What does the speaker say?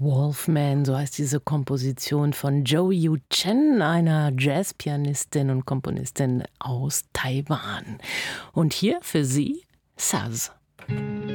Wolfman, so heißt diese Komposition von Zhou Yu Chen, einer Jazzpianistin und Komponistin aus Taiwan. Und hier für Sie Saz.